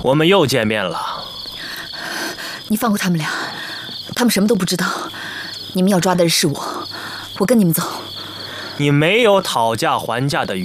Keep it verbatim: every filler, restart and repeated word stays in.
我们又见面了。 你放过他们俩，他们什么都不知道。你们要抓的人是我，我跟你们走。 你没有讨价还价的余